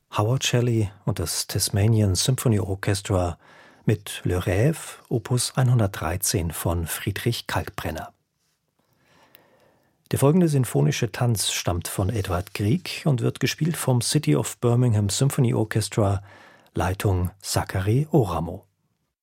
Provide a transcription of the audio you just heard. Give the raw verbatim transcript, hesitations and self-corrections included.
Howard Shelley und das Tasmanian Symphony Orchestra mit Le Rêve, Opus hundertdreizehn von Friedrich Kalkbrenner. Der folgende sinfonische Tanz stammt von Edward Grieg und wird gespielt vom City of Birmingham Symphony Orchestra, Leitung Zachary Oramo.